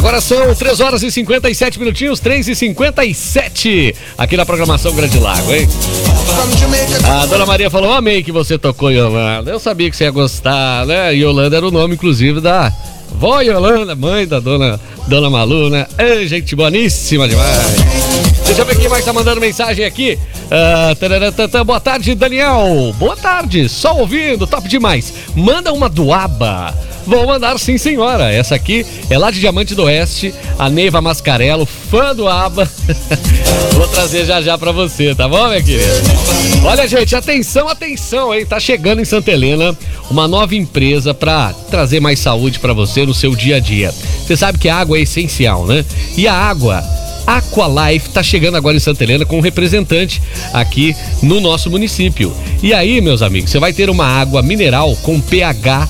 Agora são 3 horas e 57 minutinhos, 3h57, aqui na programação Grande Lago, hein? A Dona Maria falou, amei que você tocou Yolanda. Eu sabia que você ia gostar, né? Yolanda era o nome, inclusive, da vó Yolanda, mãe da Dona Malu, né? Ei, gente boníssima demais. Deixa eu ver quem mais tá mandando mensagem aqui. Boa tarde, Daniel. Boa tarde, só ouvindo, top demais. Manda uma do ABBA. Vou mandar sim, senhora. Essa aqui é lá de Diamante do Oeste, a Neiva Mascarello, fã do ABBA. Vou trazer já pra você, tá bom, minha querida? Olha, gente, atenção, hein? Tá chegando em Santa Helena uma nova empresa pra trazer mais saúde pra você no seu dia a dia. Você sabe que a água é essencial, né? E a água Aqualife tá chegando agora em Santa Helena com um representante aqui no nosso município. E aí, meus amigos, você vai ter uma água mineral com pH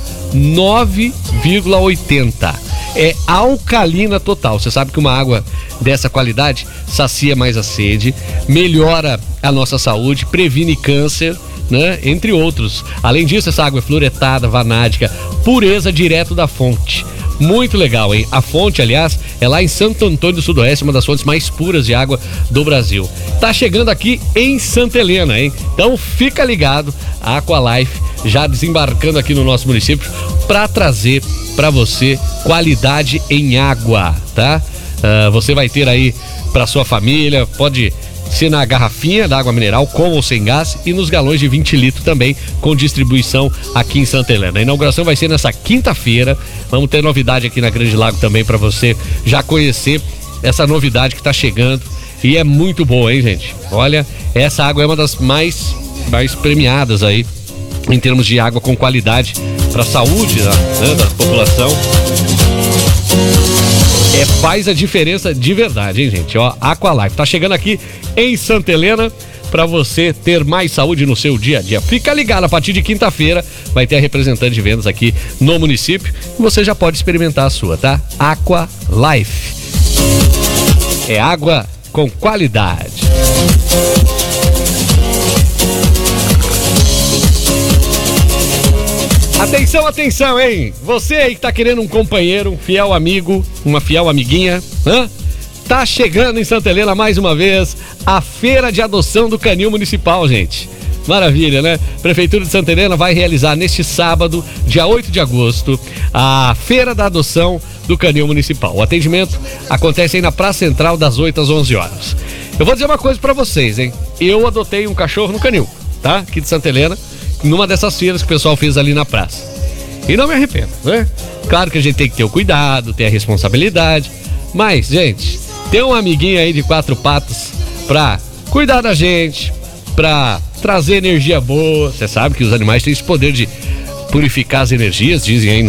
9,80. É alcalina total. Você sabe que uma água dessa qualidade sacia mais a sede, melhora a nossa saúde, previne câncer, né? Entre outros. Além disso, essa água é fluoretada, vanádica, pureza direto da fonte. Muito legal, hein? A fonte, aliás, é lá em Santo Antônio do Sudoeste, uma das fontes mais puras de água do Brasil. Tá chegando aqui em Santa Helena, hein? Então fica ligado, a Aqualife já desembarcando aqui no nosso município para trazer para você qualidade em água, tá? Você vai ter aí para sua família, pode ser na garrafinha da água mineral, com ou sem gás, e nos galões de 20 litros também, com distribuição aqui em Santa Helena. A inauguração vai ser nessa quinta-feira. Vamos ter novidade aqui na Grande Lago também para você já conhecer essa novidade que tá chegando. E é muito boa, hein, gente? Olha, essa água é uma das mais premiadas aí em termos de água com qualidade para a saúde, né, da população. Faz a diferença de verdade, hein, gente? Ó, Aqualife tá chegando aqui em Santa Helena para você ter mais saúde no seu dia a dia. Fica ligado, a partir de quinta-feira vai ter a representante de vendas aqui no município e você já pode experimentar a sua, tá? Aqualife. É água com qualidade. Atenção, hein? Você aí que tá querendo um companheiro, um fiel amigo, uma fiel amiguinha, tá chegando em Santa Helena mais uma vez a Feira de Adoção do Canil Municipal, gente. Maravilha, né? Prefeitura de Santa Helena vai realizar neste sábado, dia 8 de agosto, a Feira da Adoção do Canil Municipal. O atendimento acontece aí na Praça Central das 8 às 11 horas. Eu vou dizer uma coisa pra vocês, hein? Eu adotei um cachorro no Canil, tá? Aqui de Santa Helena, numa dessas feiras que o pessoal fez ali na praça. E não me arrependo, né? Claro que a gente tem que ter o cuidado, ter a responsabilidade, mas, gente, ter um amiguinho aí de 4 patas pra cuidar da gente, pra trazer energia boa. Você sabe que os animais têm esse poder de purificar as energias, dizem aí